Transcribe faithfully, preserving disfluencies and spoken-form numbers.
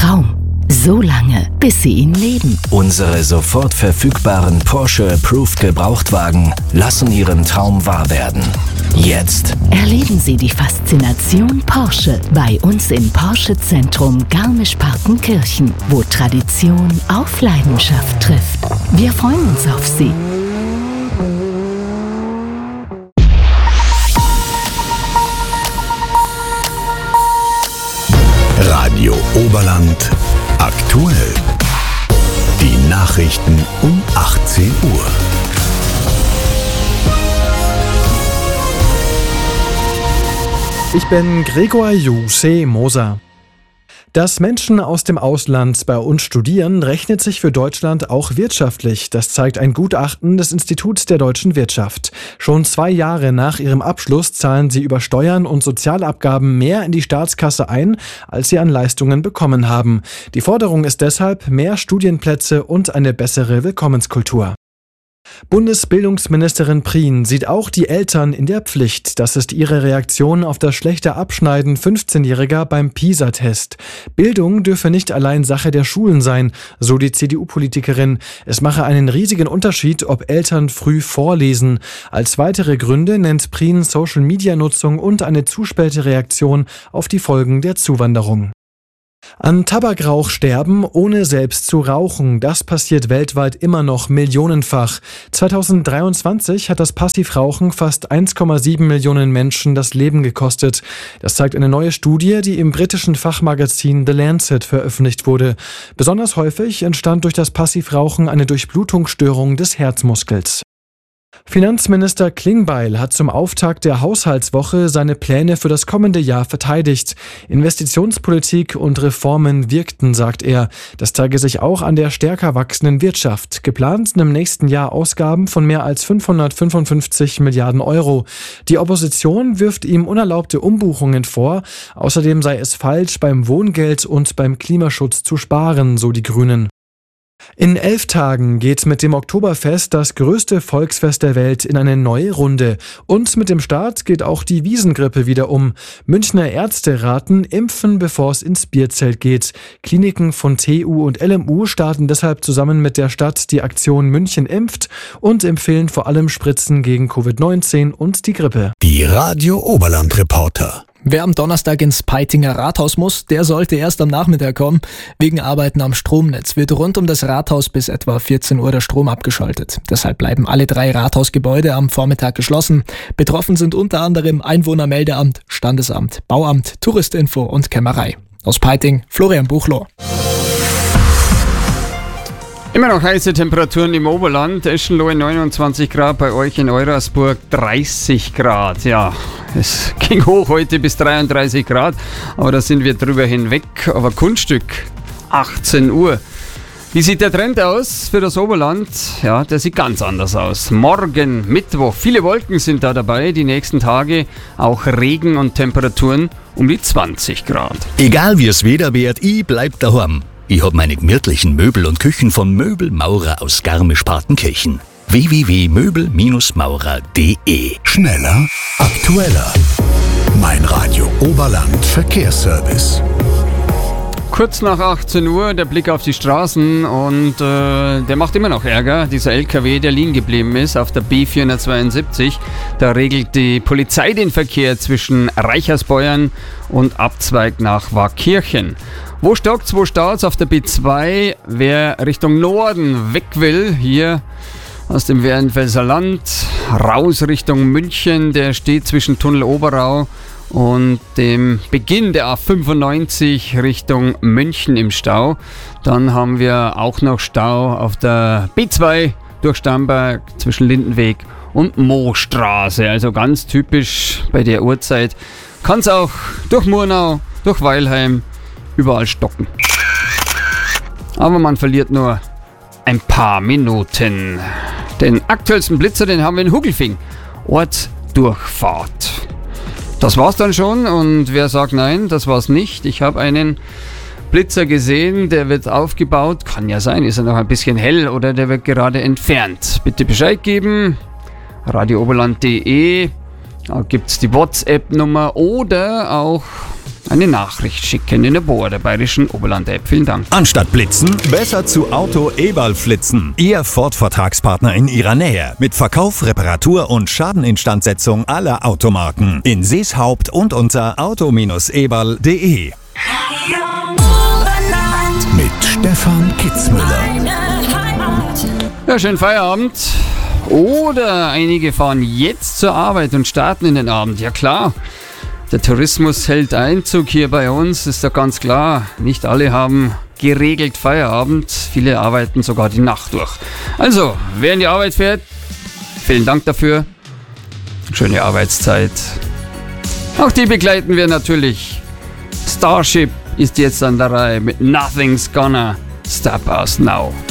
Traum. So lange, bis Sie ihn leben. Unsere sofort verfügbaren Porsche Approved Gebrauchtwagen lassen Ihren Traum wahr werden. Jetzt Erleben Sie die Faszination Porsche bei uns im Porsche Zentrum Garmisch-Partenkirchen, wo Tradition auf Leidenschaft trifft. Wir freuen uns auf Sie. Radio Oberland aktuell. Die Nachrichten um achtzehn Uhr. Ich bin Gregor Juse Moser. Dass Menschen aus dem Ausland bei uns studieren, rechnet sich für Deutschland auch wirtschaftlich. Das zeigt ein Gutachten des Instituts der deutschen Wirtschaft. Schon zwei Jahre nach ihrem Abschluss zahlen sie über Steuern und Sozialabgaben mehr in die Staatskasse ein, als sie an Leistungen bekommen haben. Die Forderung ist deshalb mehr Studienplätze und eine bessere Willkommenskultur. Bundesbildungsministerin Prien sieht auch die Eltern in der Pflicht. Das ist ihre Reaktion auf das schlechte Abschneiden fünfzehnjähriger beim PISA-Test. Bildung dürfe nicht allein Sache der Schulen sein, so die C D U-Politikerin. Es mache einen riesigen Unterschied, ob Eltern früh vorlesen. Als weitere Gründe nennt Prien Social-Media-Nutzung und eine zu späte Reaktion auf die Folgen der Zuwanderung. An Tabakrauch sterben, ohne selbst zu rauchen. Das passiert weltweit immer noch millionenfach. zweitausenddreiundzwanzig hat das Passivrauchen fast eins Komma sieben Millionen Menschen das Leben gekostet. Das zeigt eine neue Studie, die im britischen Fachmagazin The Lancet veröffentlicht wurde. Besonders häufig entstand durch das Passivrauchen eine Durchblutungsstörung des Herzmuskels. Finanzminister Klingbeil hat zum Auftakt der Haushaltswoche seine Pläne für das kommende Jahr verteidigt. Investitionspolitik und Reformen wirkten, sagt er. Das zeige sich auch an der stärker wachsenden Wirtschaft. Geplant sind im nächsten Jahr Ausgaben von mehr als fünfhundertfünfundfünfzig Milliarden Euro. Die Opposition wirft ihm unerlaubte Umbuchungen vor. Außerdem sei es falsch, beim Wohngeld und beim Klimaschutz zu sparen, so die Grünen. In elf Tagen geht mit dem Oktoberfest das größte Volksfest der Welt in eine neue Runde. Und mit dem Start geht auch die Wiesengrippe wieder um. Münchner Ärzte raten, impfen, bevor es ins Bierzelt geht. Kliniken von T U und L M U starten deshalb zusammen mit der Stadt die Aktion München impft und empfehlen vor allem Spritzen gegen Covid neunzehn und die Grippe. Die Radio Oberland Reporter. Wer am Donnerstag ins Peitinger Rathaus muss, der sollte erst am Nachmittag kommen. Wegen Arbeiten am Stromnetz wird rund um das Rathaus bis etwa vierzehn Uhr der Strom abgeschaltet. Deshalb bleiben alle drei Rathausgebäude am Vormittag geschlossen. Betroffen sind unter anderem Einwohnermeldeamt, Standesamt, Bauamt, Touristinfo und Kämmerei. Aus Peiting, Florian Buchloh. Immer noch heiße Temperaturen im Oberland. Eschenlohe neunundzwanzig Grad, bei euch in Eurasburg dreißig Grad. Ja, es ging hoch heute bis dreiunddreißig Grad, aber da sind wir drüber hinweg. Aber Kunststück, achtzehn Uhr. Wie sieht der Trend aus für das Oberland? Ja, der sieht ganz anders aus. Morgen, Mittwoch, viele Wolken sind da dabei. Die nächsten Tage auch Regen und Temperaturen um die zwanzig Grad. Egal wie es Wetter wird, ich bleib daheim. Ich hab meine gemütlichen Möbel und Küchen von Möbelmaurer aus Garmisch-Partenkirchen. w w w punkt möbel maurer punkt d e. Schneller, aktueller. Mein Radio Oberland Verkehrsservice. Kurz nach achtzehn Uhr der Blick auf die Straßen und äh, der macht immer noch Ärger. Dieser L K W, der liegen geblieben ist auf der B vierhundertzweiundsiebzig. Da regelt die Polizei den Verkehr zwischen Reichersbeuern und Abzweig nach Waakirchen. Wo stockt's, wo staut's? Auf der B zwei, wer Richtung Norden weg will, hier aus dem Werdenfelser Land, raus Richtung München, der steht zwischen Tunnel Oberau und dem Beginn der A fünfundneunzig Richtung München im Stau. Dann haben wir auch noch Stau auf der B zwei durch Starnberg zwischen Lindenweg und Moostraße. Also ganz typisch bei der Uhrzeit. Kann es auch durch Murnau, durch Weilheim, überall stocken. Aber man verliert nur ein paar Minuten. Den aktuellsten Blitzer, den haben wir in Hugelfing. Ortsdurchfahrt. Das war's dann schon und wer sagt nein, das war's nicht. Ich habe einen Blitzer gesehen, der wird aufgebaut. Kann ja sein, ist er noch ein bisschen hell oder der wird gerade entfernt. Bitte Bescheid geben. radio oberland punkt de. Da gibt's die WhatsApp-Nummer oder auch eine Nachricht schicken in der Bohr der Bayerischen Oberland-App. Vielen Dank. Anstatt blitzen, besser zu Auto Eberl flitzen. Ihr Ford-Vertragspartner in Ihrer Nähe. Mit Verkauf, Reparatur und Schadeninstandsetzung aller Automarken. In Seeshaupt und unter auto eberl punkt de. Mit Stefan Kitzmüller. Ja, schönen Feierabend. Oder einige fahren jetzt zur Arbeit und starten in den Abend. Ja klar. Der Tourismus hält Einzug hier bei uns, ist doch ganz klar. Nicht alle haben geregelt Feierabend, viele arbeiten sogar die Nacht durch. Also, wer in die Arbeit fährt, vielen Dank dafür. Schöne Arbeitszeit. Auch die begleiten wir natürlich. Starship ist jetzt an der Reihe mit Nothing's Gonna Stop Us Now.